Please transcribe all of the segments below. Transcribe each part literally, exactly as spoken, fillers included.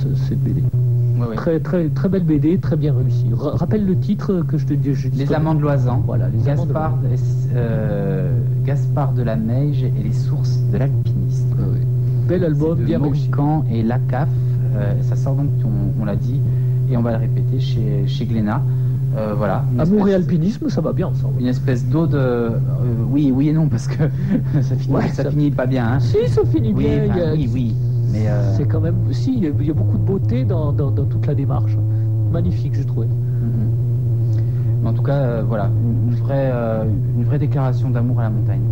ce, cette B D. Ouais, ouais. Très, très, très belle B D, très bien réussie. R- rappelle le titre que je te dis. Je dis Les Amants de Loisan. Voilà, les Amants de Gaspard, euh, Gaspard de la Meige et les sources de l'alpiniste. Ouais, ouais. Bel album, C'est de bien réussi. Mohican et La C A F. Euh, ça sort donc, on, on l'a dit, et on va le répéter chez, chez Glénat. Euh, voilà. Une Amour espèce- et alpinisme, ça va bien ensemble. Une espèce d'ode. Euh, oui, oui et non, parce que ça finit, Ouais, ça ça- finit pas bien. Hein. Si, ça finit Oui, bien. enfin, il y a- oui, oui. Mais euh, C'est quand même. Si, il y a- il y a beaucoup de beauté dans, dans, dans toute la démarche. Magnifique, je trouvais. mhm. En tout cas, euh, voilà, une, une vraie, euh, une vraie déclaration d'amour à la montagne.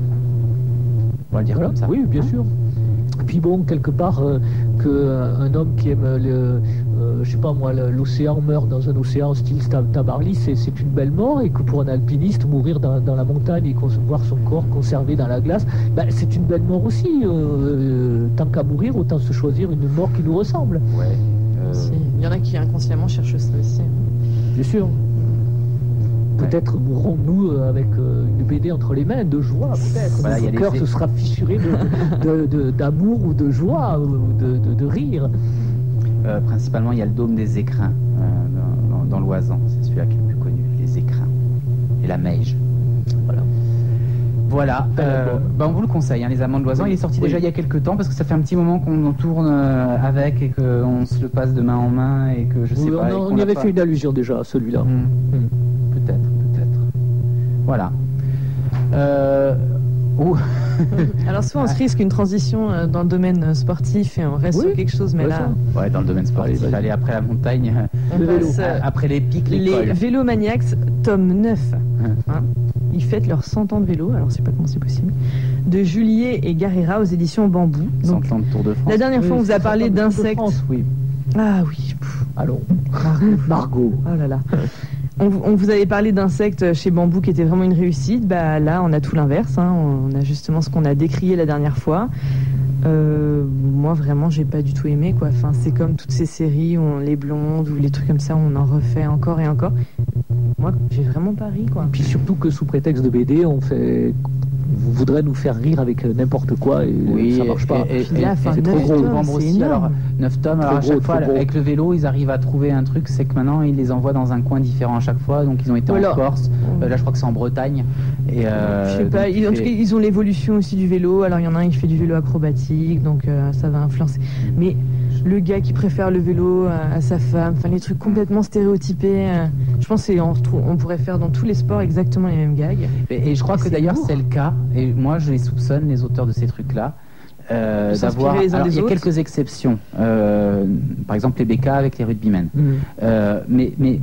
On va le dire Voilà. comme ça. Oui, bien sûr. Et puis bon, quelque part, euh, que euh, un homme qui aime le, euh, je sais pas moi, le- l'océan meurt dans un océan style Tab- Tabarly, c'est c'est une belle mort, et que pour un alpiniste, mourir dans, dans la montagne et cons- voir son corps conservé dans la glace, ben, c'est une belle mort aussi. Euh, euh, tant qu'à mourir, autant se choisir une mort qui nous ressemble. Ouais. euh, Si. Il y en a qui inconsciemment cherchent ça aussi. Bien sûr. Peut-être mourrons-nous euh, avec euh, une B D entre les mains, de joie, peut-être. Voilà, il y a Notre les- cœur se sera fissuré de- de- de- d'amour ou de joie ou de, de- de rire. euh, principalement, il y a le dôme des écrins euh, dans, dans, dans l'Oisan. C'est celui-là qui est le plus connu, les écrins. Et la Meige. Voilà. Voilà, Bel euh, album. bah on vous le conseille, hein, les Amants de Loisan. Oui. Il est sorti Oui. déjà il y a quelques temps parce que ça fait un petit moment qu'on en tourne euh, avec et qu'on se le passe de main en main et que je sais Oui, pas. et on, qu'on on y l'a avait pas- fait une allusion déjà à celui-là. Hmm, Hmm. Peut-être, peut-être. Voilà. Euh... oh. Alors souvent on se risque une transition euh, dans le domaine euh, sportif et on reste Oui, sur quelque chose, mais ouais, là ça. Ouais, dans le domaine sportif, Allez, vas-y. aller après la montagne, on Le vélo. passe euh, après les pics, les l'école. Vélomaniacs, tome neuf. Hein. Ils fêtent leurs cent ans de vélo, alors je sais pas comment c'est possible. De Juliet et Garera aux éditions Bambou. Donc, cent ans de Tour de France. la dernière fois on vous a parlé d'insectes. Oui. Ah oui. pff, Allons. Margot. Margot. Oh là là. On, vous- on vous avait parlé d'insectes chez Bambou qui était vraiment une réussite. Bah là, on a tout l'inverse. Hein. On a justement ce qu'on a décrié la dernière fois. Euh, moi, vraiment, j'ai pas du tout aimé, quoi. Enfin, c'est comme toutes ces séries, où on, les blondes ou les trucs comme ça, on en refait encore et encore. Moi, j'ai vraiment pas ri, quoi. Puis surtout que sous prétexte de B D, on fait, vous voudrez nous faire rire avec n'importe quoi et Oui, ça marche pas. et- et- Puis là, enfin, c'est neuf trop gros. tomes, Vendre c'est aussi, énorme. alors neuf tomes, alors à Trop chaque gros, fois, trop gros. avec le vélo, ils arrivent à trouver un truc, c'est que maintenant, ils les envoient dans un coin différent à chaque fois, donc ils ont été Voilà. en Corse, euh, là je crois que c'est en Bretagne, et euh, Je sais pas, donc, ils, en il tout fait- cas, ils ont l'évolution aussi du vélo. Alors il y en a un qui fait du vélo acrobatique, donc euh, ça va influencer. Mais le gars qui préfère le vélo à, à sa femme, enfin les trucs complètement stéréotypés. euh, je pense qu'on retrouve, on pourrait faire dans tous les sports exactement les mêmes gags. Et, et je crois que C'est d'ailleurs lourd. c'est le cas, et moi je les soupçonne, les auteurs de ces trucs-là, euh, De s'inspirer d'avoir. les uns alors, des il y a autres. quelques exceptions, euh, par exemple les B K avec les rugbymen, Mm. euh, mais. mais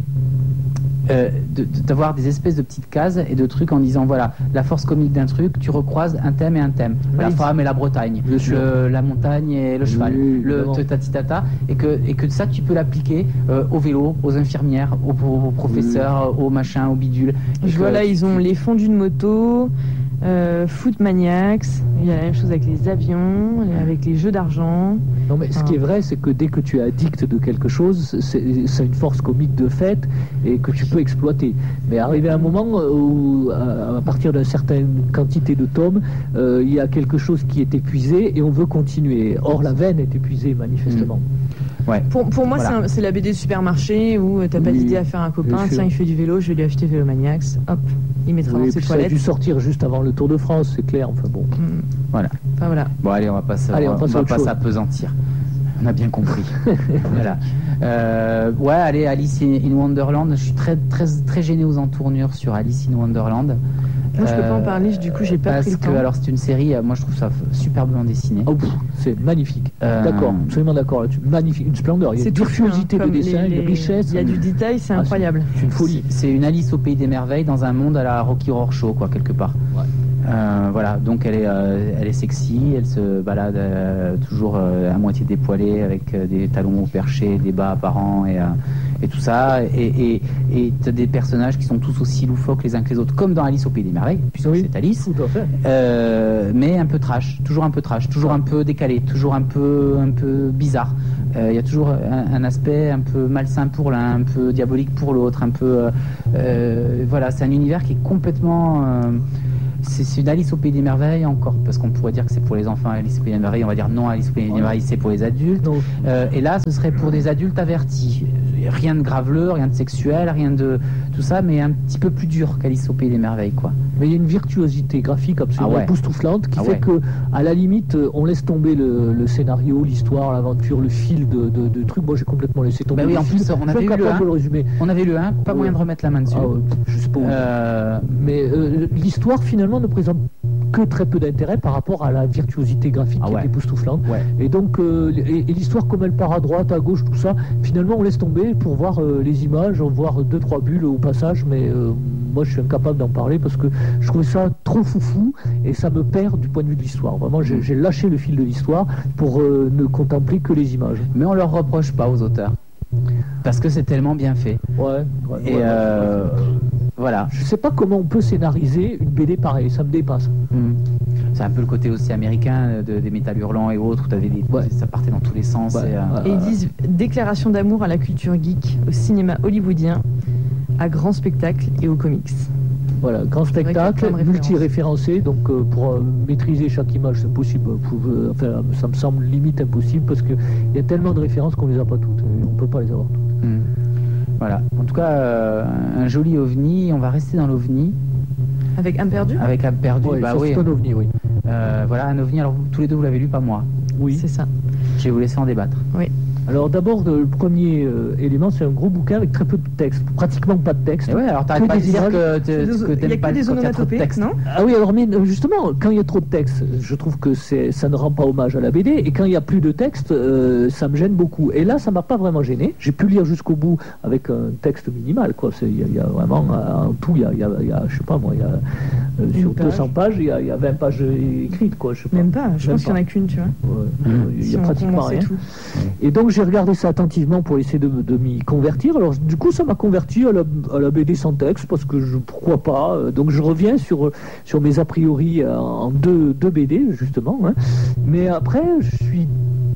euh, de- de- d'avoir des espèces de petites cases et de trucs en disant voilà la force comique d'un truc, tu recroises un thème et un thème, la Oui. femme et la Bretagne, Bien sûr. le- la montagne et le Oui, cheval, le évidemment. tati tata, et que et que ça tu peux l'appliquer euh, au vélo, aux infirmières, aux, aux professeurs, aux machins, aux bidules. Et Je que vois là, tu- ils ont les fondus de moto, euh, Foot Maniacs, il y a la même chose avec les avions, les- avec les jeux d'argent. Non, mais ce qui est vrai, c'est que dès que tu es addict de quelque chose, c'est c'est une force comique de fait et que tu peux exploiter. Mais arrivé à un moment où, à à partir d'une certaine quantité de tomes, euh, il y a quelque chose qui est épuisé et on veut continuer. Or, la veine est épuisée, manifestement. Ouais. Pour, pour moi, Voilà. c'est un- c'est la B D de supermarché où euh, t'as pas Oui, d'idée à faire un copain, bien sûr. tiens, il fait du vélo, je vais lui acheter Vélomaniacs, hop, il mettra Oui, dans et ses puis ça a toilettes. dû sortir juste avant le Tour de France, c'est clair. Enfin bon. Mm. Voilà. Enfin voilà. Bon, allez, on va pas, se- Allez, on on va, passe à on va autre pas chose. s'apesantir. On a bien compris. Voilà. Euh, ouais, allez, Alice in Wonderland. Je suis très, très, très gêné aux entournures sur Alice in Wonderland. Moi, je peux pas en Euh, parler, du coup, j'ai pas parce pris le que, temps. alors, c'est une série, euh, moi, je trouve ça f- superbement dessiné. Oh, pff, c'est magnifique. Euh, D'accord, absolument d'accord là-dessus. Magnifique, une splendeur. Il y a C'est une tout fait, hein, virtuosité de comme dessin, les- une les- richesse. Il y a du détail, c'est Ah, incroyable. C'est une folie. C'est une Alice au pays des merveilles dans un monde à la Rocky Horror Show, quoi, quelque part. Ouais. Euh, voilà, donc elle est, euh, elle est sexy, elle se balade euh, toujours euh, à moitié dépoilée avec euh, des talons au perché, des bas apparents et, euh, et tout ça. Et et t'as des personnages qui sont tous aussi loufoques les uns que les autres, comme dans Alice au pays des merveilles, puisque Oui. c'est Alice. Tout à fait. Euh, mais un peu trash, toujours un peu trash, toujours un peu décalé, toujours un peu, un peu bizarre. Euh, Il y a toujours un, un aspect un peu malsain pour l'un, un peu diabolique pour l'autre, un peu. euh, euh, voilà, c'est un univers qui est complètement. euh, c'est, c'est une Alice au Pays des Merveilles encore, parce qu'on pourrait dire que c'est pour les enfants Alice au Pays des Merveilles, on va dire non, Alice au Pays des Merveilles, c'est pour les adultes. Euh, et là, ce serait pour des adultes avertis. Rien de graveleux, rien de sexuel, rien de tout ça, mais un petit peu plus dur qu'Alice au Pays des Merveilles, quoi. Mais il y a une virtuosité graphique absolument ah ouais. époustouflante qui ah fait ouais. que, à la limite, on laisse tomber le, le scénario, l'histoire, l'aventure, le fil de, de, de trucs. Moi, j'ai complètement laissé tomber. Bah oui, le en fil. plus, on avait eu le un. Le résumé. On avait le un, pas ouais. moyen de remettre la main dessus. Ah ouais, je sais pas. Euh... Mais euh, l'histoire, finalement, ne présente que très peu d'intérêt par rapport à la virtuosité graphique ah qui ouais. est époustouflante. Ouais. Et donc, euh, et, et l'histoire, comme elle part à droite, à gauche, tout ça, finalement, on laisse tomber pour voir euh, les images, voir deux, trois bulles au passage, mais euh, moi, je suis incapable d'en parler parce que je trouvais ça trop foufou et ça me perd du point de vue de l'histoire. Vraiment, j'ai, j'ai lâché le fil de l'histoire pour euh, ne contempler que les images. Mais on leur reproche pas aux auteurs. Parce que c'est tellement bien fait. Ouais. ouais et ouais, euh, ouais. voilà. Je sais pas comment on peut scénariser une B D pareille, ça me dépasse. Mmh. C'est un peu le côté aussi américain de, des métal hurlants et autres, où t'avais des, ouais. ça partait dans tous les sens. Ouais. Et, euh, et ils disent déclaration d'amour à la culture geek, au cinéma hollywoodien, à grand spectacle et aux comics. Voilà, grand spectacle, multi-référencé, donc euh, pour euh, maîtriser chaque image, c'est possible. Pour, euh, enfin, ça me semble limite impossible parce qu'il y a tellement de références qu'on les a pas toutes. Et on peut pas les avoir toutes. Mmh. Voilà. En tout cas, euh, un joli ovni. On va rester dans l'ovni. Avec âme perdue. Avec âme perdue. Ouais, bah ça, oui. C'est un ovni, oui. Euh, voilà, un ovni. Alors vous, tous les deux, vous l'avez lu, pas moi. Oui, c'est ça. Je vais vous laisser en débattre. Oui. Alors d'abord, le premier euh, élément, c'est un gros bouquin avec très peu de texte, pratiquement pas de texte. Et ouais, alors t'arrêtes pas de dire que, que t'aimes pas des quand il y a trop de texte. Non ah oui, alors mais justement, quand il y a trop de texte, je trouve que c'est, ça ne rend pas hommage à la B D, et quand il y a plus de texte, euh, ça me gêne beaucoup. Et là, ça m'a pas vraiment gêné. J'ai pu lire jusqu'au bout avec un texte minimal, quoi. Il y, y a vraiment, en tout, il y a, y, a, y a, je sais pas moi, il y a euh, sur page. deux cents pages, il y, y a vingt pages écrites, quoi. Je sais pas. Même pas, je Même pense qu'il y en a qu'une, tu vois. Il ouais. mmh. y a si pratiquement rien. Tout. Et donc j'ai regardé ça attentivement pour essayer de, de m'y convertir. Alors du coup ça m'a converti à la, à la B D sans texte parce que je, pourquoi pas. Donc je reviens sur, sur mes a priori en deux, deux B D justement. Hein. Mais après je suis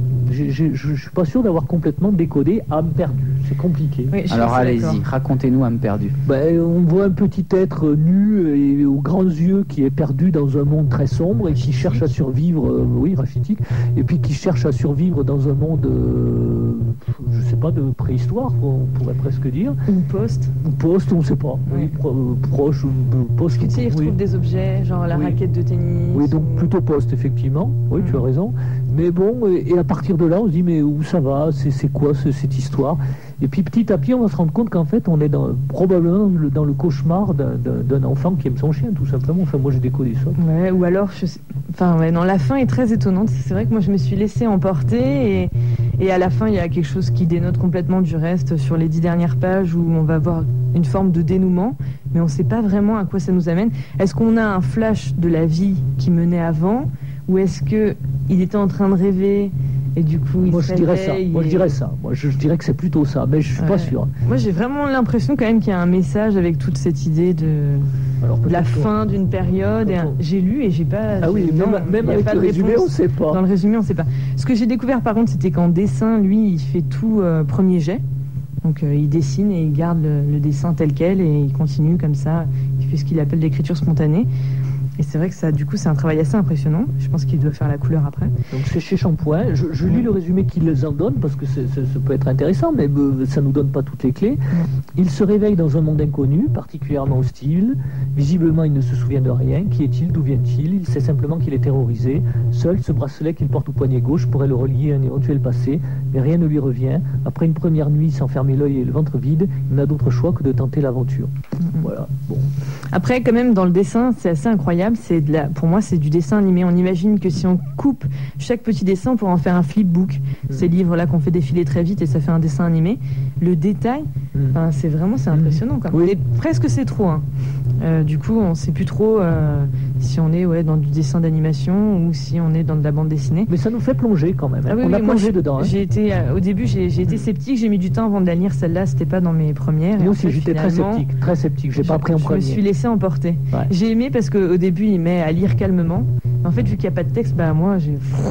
je ne suis pas sûr d'avoir complètement décodé âme perdue. C'est compliqué. Oui, alors allez-y, d'accord. Racontez-nous âme perdue. Ben, on voit un petit être nu et aux grands yeux qui est perdu dans un monde très sombre et qui cherche à survivre, euh, oui, rachitique, et puis qui cherche à survivre dans un monde, euh, je sais pas, de préhistoire, on pourrait presque dire. Ou post. Ou post, on ne sait pas. Ouais. Oui, pro, proche ou post. Tu sais, il retrouve oui. des objets, genre la oui. raquette de tennis. Oui, donc ou... plutôt post, effectivement. Oui, mmh. tu as raison. Mais bon, et, et à partir de là, on se dit, mais où ça va? C'est, c'est quoi ce, cette histoire? Et puis petit à petit, on va se rendre compte qu'en fait, on est dans, probablement dans le, dans le cauchemar d'un, d'un, d'un enfant qui aime son chien, tout simplement. Enfin, moi, j'ai décodé ça. Ouais, ou alors, je sais... enfin, ouais, non, la fin est très étonnante. C'est vrai que moi, je me suis laissée emporter et, et à la fin, il y a quelque chose qui dénote complètement du reste sur les dix dernières pages où on va voir une forme de dénouement, mais on ne sait pas vraiment à quoi ça nous amène. Est-ce qu'on a un flash de la vie qui menait avant, ou est-ce que il était en train de rêver et du coup il moi se je dirais ça. Et... Moi je dirais ça. Moi je, je dirais que c'est plutôt ça, mais je suis ouais. pas sûr. Moi j'ai vraiment l'impression quand même qu'il y a un message avec toute cette idée de, Alors, de la fin d'une période. Et un... J'ai lu et j'ai pas. Ah oui, non, même, même avec pas le résumé on sait pas. Dans le résumé on sait pas. Ce que j'ai découvert par contre c'était qu'en dessin lui il fait tout euh, premier jet. Donc euh, il dessine et il garde le, le dessin tel quel et il continue comme ça. Il fait ce qu'il appelle l'écriture spontanée. Et c'est vrai que ça, du coup, c'est un travail assez impressionnant. Je pense qu'il doit faire la couleur après. Donc c'est chez Shampoing. Je, je lis le résumé qu'ils en donnent parce que c'est, c'est, ça peut être intéressant, mais euh, ça nous donne pas toutes les clés. Il se réveille dans un monde inconnu, particulièrement hostile. Visiblement, il ne se souvient de rien. Qui est-il? D'où vient-il? Il sait simplement qu'il est terrorisé. Seul, ce bracelet qu'il porte au poignet gauche pourrait le relier à un éventuel passé, mais rien ne lui revient. Après une première nuit sans fermer l'œil et le ventre vide, il n'a d'autre choix que de tenter l'aventure. Mm-hmm. Voilà. Bon. Après, quand même, dans le dessin, c'est assez incroyable. C'est de la, pour moi, c'est du dessin animé. On imagine que si on coupe chaque petit dessin, on pourrait en faire un flipbook. Mmh. Ces livres-là qu'on fait défiler très vite et ça fait un dessin animé. Le détail, mmh. c'est vraiment c'est impressionnant. Quoi. Oui. Et presque c'est trop. Hein. Euh, du coup, on ne sait plus trop euh, si on est ouais, dans du dessin d'animation ou si on est dans de la bande dessinée. Mais ça nous fait plonger quand même. Hein. Ah oui, on oui, a plongé moi, dedans. Hein. J'ai été, euh, au début, j'ai, j'ai été sceptique. J'ai mis du temps avant de la lire. Celle-là, c'était pas dans mes premières. Moi aussi, j'étais très sceptique. Très sceptique. J'ai je, pas pris en je premier. Je me suis laissé emporter. Ouais. J'ai aimé parce qu'au début, il met à lire calmement. En fait, vu qu'il n'y a pas de texte, bah moi, j'ai...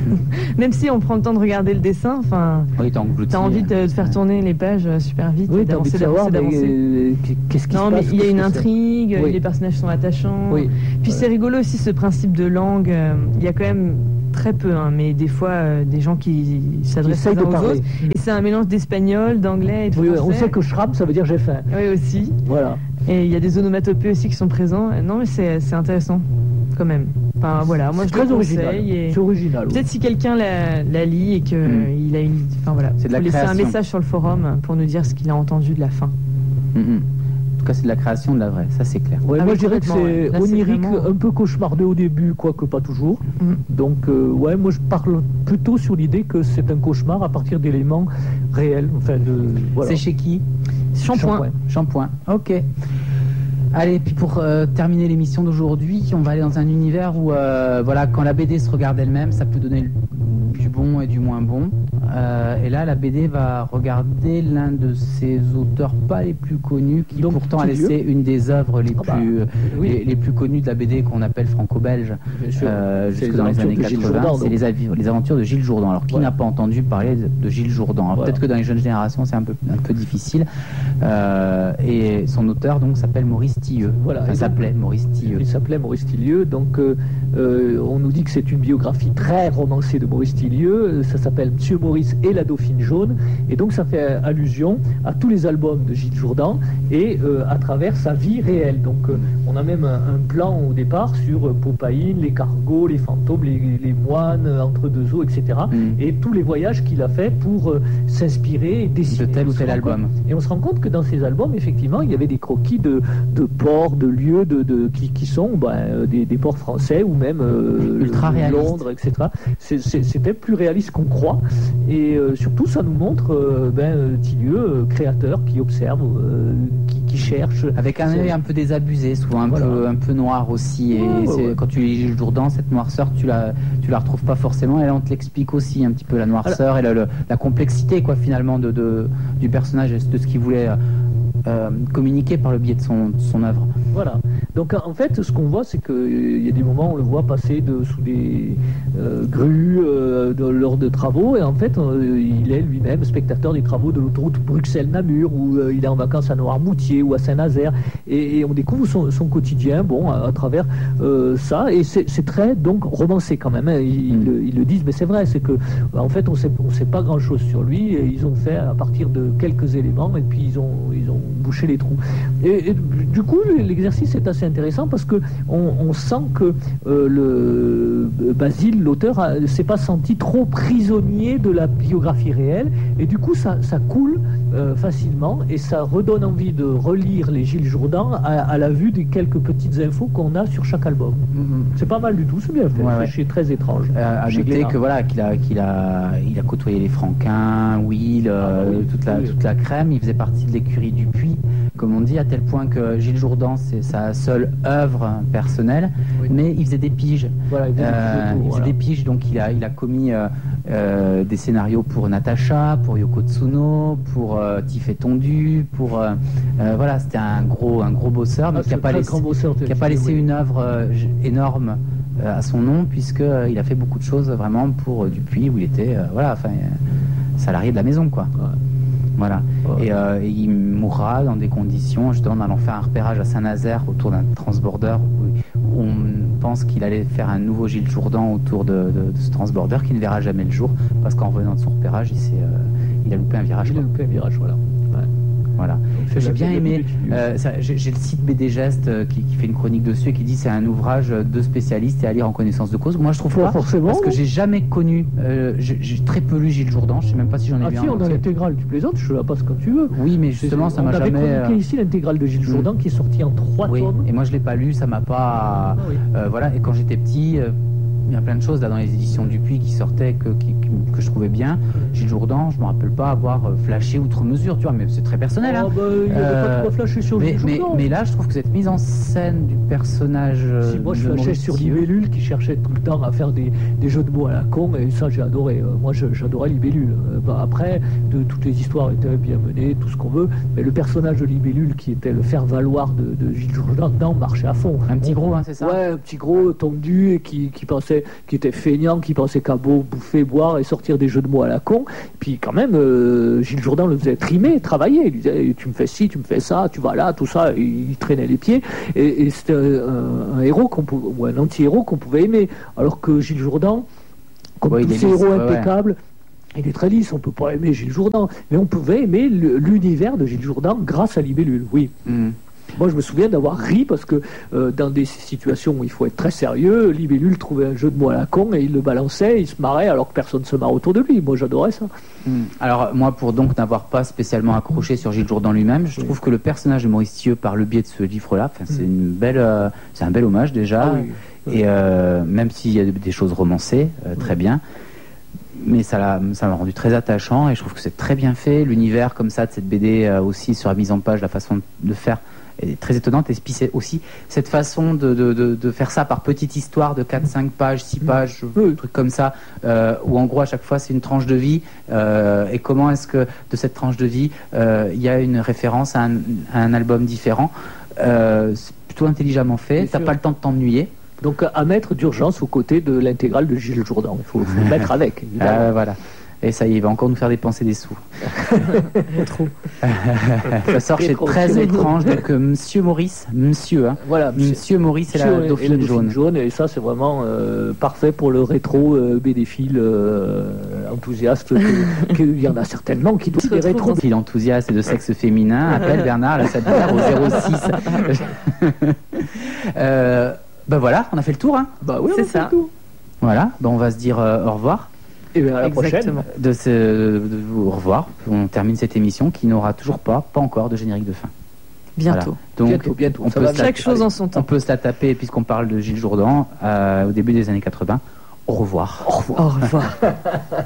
Même si on prend le temps de regarder le dessin, enfin, oui, t'as envie de, de faire tourner les pages super vite, oui, et d'avancer, d'avancer, d'avancer. Qu'est-ce qui non, se mais passe, il y a une que intrigue, oui. les personnages sont attachants. Oui. Puis ouais. c'est rigolo aussi ce principe de langue. Il y a quand même très peu, hein, mais des fois euh, des gens qui s'adressent les uns aux autres. Et c'est un mélange d'espagnol, d'anglais et de oui, français. Oui, on sait que Schramm, ça veut dire j'ai faim. Oui, aussi. Voilà. Et il y a des onomatopées aussi qui sont présents. Non, mais c'est, c'est intéressant, quand même. Enfin, voilà, moi c'est je très le original. Et... C'est original. Peut-être oui. si quelqu'un la, la lit et qu'il mmh. a une. Enfin voilà, c'est de la faut laisser création. un message sur le forum pour nous dire ce qu'il a entendu de la fin. Mmh. En tout cas, c'est de la création de la vraie, ça c'est clair. Ouais, ah moi oui, je dirais que c'est Là, onirique, c'est vraiment... un peu cauchemardeux au début, quoique pas toujours. Mmh. Donc, euh, ouais, moi je parle plutôt sur l'idée que c'est un cauchemar à partir d'éléments réels. Enfin, de, voilà. C'est chez qui? Shampoing. Shampoing, ok. Allez, puis pour euh, terminer l'émission d'aujourd'hui, on va aller dans un univers où, euh, voilà, quand la B D se regarde elle-même, ça peut donner du bon et du moins bon. Euh, et là, la B D va regarder l'un de ses auteurs pas les plus connus, qui Donc, pourtant a laissé une des œuvres les, ah plus, bah, oui. les, les plus connues de la B D qu'on appelle franco-belge, euh, jusque dans les années quatre-vingts. C'est les, les aventures de Gilles Jourdan. Alors, qui voilà. n'a pas entendu parler de Gilles Jourdan? voilà. Peut-être que dans les jeunes générations, c'est un peu, un peu difficile. Euh, et son auteur, donc, s'appelle Maurice Tillieux. Voilà, enfin, il s'appelait Maurice Tillieux. Il s'appelait Maurice Tillieux. Donc, euh, euh, on nous dit que c'est une biographie très romancée de Maurice Tillieux. Ça s'appelle Monsieur Maurice et la Dauphine jaune. Et donc, ça fait allusion à tous les albums de Gilles Jourdan et euh, à travers sa vie réelle. Donc, euh, on a même un, un plan au départ sur Popaïne, les cargos, les fantômes, les, les moines, entre deux eaux, et cetera. Mm. Et tous les voyages qu'il a fait pour euh, s'inspirer et dessiner de tel ou tel album. Compte, et on se rend compte que dans ces albums, effectivement, il y avait des croquis de, de ports, de lieux de, de, qui, qui sont ben, des, des ports français ou même euh, ultra Londres, et cetera. C'est, c'est, c'était plus réaliste qu'on croit. Et euh, surtout, ça nous montre euh, ben, Tillieux, euh, créateur, qui observe, euh, qui, qui cherche. Avec un œil un peu désabusé, souvent un, voilà. peu, un peu noir aussi. Et ouais, c'est, ouais. quand tu lis Gilles Jourdan, cette noirceur, tu la, tu la retrouves pas forcément. Et là, on te l'explique aussi un petit peu, la noirceur Alors, et la, la, la complexité, quoi, finalement, de, de, du personnage et de ce qu'il voulait. Euh, communiquer par le biais de son, de son œuvre. Voilà. Donc en fait, ce qu'on voit, c'est qu'il euh, y a des moments où on le voit passer de, sous des euh, grues euh, de, lors de travaux, et en fait, euh, il est lui-même spectateur des travaux de l'autoroute Bruxelles-Namur, ou euh, il est en vacances à Noirmoutier ou à Saint-Nazaire, et, et on découvre son, son quotidien, bon, à, à travers euh, ça, et c'est, c'est très donc romancé quand même. Hein. Ils, mm. ils le disent, mais c'est vrai, c'est que en fait, on sait, on sait pas grand-chose sur lui, et ils ont fait à partir de quelques éléments, et puis ils ont, ils ont boucher les trous. Et, et du coup, l'exercice est assez intéressant parce que on, on sent que euh, le Basile, l'auteur, ne s'est pas senti trop prisonnier de la biographie réelle, et du coup, ça, ça coule euh, facilement, et ça redonne envie de relire les Gilles Jourdan à, à la vue des quelques petites infos qu'on a sur chaque album. Mm-hmm. C'est pas mal du tout, c'est bien fait. Ouais, c'est ouais. très étrange. Euh, à noter que voilà, qu'il a, qu'il a, il a côtoyé les Franquins, Will, euh, ah, oui, toute la, oui. toute la crème. Il faisait partie de l'écurie du Puy, comme on dit, à tel point que Gilles Jourdan, c'est sa seule œuvre personnelle, oui. mais il faisait des piges. Voilà, il faisait, euh, des, piges, il faisait voilà. des piges, donc il a, il a commis euh, euh, des scénarios pour Natacha, pour Yoko Tsuno, pour euh, Tiff et Tondu, pour euh, euh, voilà, c'était un gros, un gros bosseur, mais ah, qui n'a pas laissé, qui a pas laissé oui. une œuvre euh, énorme euh, à son nom, puisque euh, il a fait beaucoup de choses vraiment pour euh, Dupuis, où il était, euh, voilà, enfin, euh, salarié de la maison, quoi. Ouais. Voilà. Ouais. Et, euh, et il mourra dans des conditions, justement, en allant faire un repérage à Saint-Nazaire autour d'un transborder où, où on pense qu'il allait faire un nouveau Gilles Jourdan autour de, de, de ce transborder qui ne verra jamais le jour parce qu'en revenant de son repérage, il, s'est, euh, il a loupé un virage. Il a loupé un virage, voilà. Ouais. Voilà. J'ai bien aimé. Euh, ça, j'ai, j'ai le site B D Geste euh, qui, qui fait une chronique dessus et qui dit c'est un ouvrage de spécialistes et à lire en connaissance de cause. Moi, je trouve pas, forcément, parce que j'ai jamais connu. Euh, j'ai, j'ai très peu lu Gilles Jourdan. Je sais même pas si j'en ai ah vu si, un. on a l'intégrale. Tu plaisantes, je la passe quand tu veux. Oui, mais justement, ça on m'a jamais. On avait chroniqué ici l'intégrale de Gilles Jourdan mmh. qui est sortie en trois oui. tomes. Et moi, je l'ai pas lu. Ça m'a pas. Ah, oui. euh, voilà. Et quand j'étais petit. Euh, il y a plein de choses là dans les éditions Dupuis qui sortaient que, qui, que je trouvais bien. Gilles Jourdan, je me rappelle pas avoir flashé outre mesure, tu vois, mais c'est très personnel. Oh, hein. bah, il n'y avait euh, pas de quoi flasher sur mais, Gilles mais, Jourdan. Mais là, je trouve que cette mise en scène du personnage. Si moi je flashais sur Libellule qui cherchait tout le temps à faire des, des jeux de mots à la con, et ça j'ai adoré. Moi je, j'adorais Libellule. Bah, après, de, toutes les histoires étaient bien menées, tout ce qu'on veut, mais le personnage de Libellule qui était le faire-valoir de, de Gilles Jourdan, non, marchait à fond. Un petit gros, hein, c'est ça? Ouais, un petit gros tondu et qui, qui pensait était, qui était feignant, qui pensait qu'à beau bouffer, boire et sortir des jeux de mots à la con. Puis quand même, euh, Gilles Jourdan le faisait trimer, travailler. Il lui disait, tu me fais ci, tu me fais ça, tu vas là, tout ça. Et il traînait les pieds. Et, et c'était un, un héros qu'on pouvait, ou un anti-héros qu'on pouvait aimer. Alors que Gilles Jourdan, comme ouais, tous ces lisse, héros ouais, impeccables, ouais. Il est très lisse, on ne peut pas aimer Gilles Jourdan, mais on pouvait aimer l'univers de Gilles Jourdan grâce à Libellule, oui. Mm. Moi, je me souviens d'avoir ri parce que euh, dans des situations où il faut être très sérieux, Libellule trouvait un jeu de mots à la con et il le balançait, il se marrait alors que personne ne se marre autour de lui. Moi, j'adorais ça. Mm. Alors, moi, pour donc n'avoir pas spécialement accroché sur Gilles Jourdan lui-même, je trouve que le personnage de Maurice Thieux, par le biais de ce livre-là, c'est mm. une belle, euh, c'est un bel hommage déjà. Ah, oui. Et euh, même s'il y a des choses romancées, euh, très mm. bien. Mais ça l'a, ça m'a rendu très attachant et je trouve que c'est très bien fait. L'univers comme ça de cette B D euh, aussi sur la mise en page, la façon de faire est très étonnante. Et puis c'est aussi cette façon de, de, de, de faire ça par petite histoire de quatre cinq pages, six pages, un truc comme ça, euh, où en gros à chaque fois c'est une tranche de vie. Euh, et comment est-ce que de cette tranche de vie, euh, il y a une référence à un, à un album différent. Euh, c'est plutôt intelligemment fait, t'as pas le temps de t'ennuyer. Donc à mettre d'urgence aux côtés de l'intégrale de Gilles Jourdan. Il faut, faut le mettre avec, évidemment. Euh, voilà. Et ça y est, il va encore nous faire dépenser des sous. Trop. Ça sort chez Très Étrange. Donc euh, Monsieur Maurice, Monsieur, hein. Voilà, Monsieur Maurice et la Dauphine, et la jaune. jaune. Et ça, c'est vraiment euh, parfait pour le rétro euh, bédéphile euh, enthousiaste. Il y en a certainement qui doivent des rétro. Bédéphile enthousiaste et de sexe féminin. Appelle Bernard la Sadbert au zéro six. euh, Ben voilà, on a fait le tour. Hein. Bah oui, c'est ça. Voilà, ben on va se dire euh, au revoir. Et bien à la Exactement. prochaine. De ce, de, de, au revoir. On termine cette émission qui n'aura toujours pas, pas encore de générique de fin. Bientôt. Voilà. Donc, bientôt, bientôt. On peut chaque chose en son temps. On peut se la taper puisqu'on parle de Gilles Jourdan euh, au début des années quatre-vingts. Au revoir. Au revoir. Au revoir.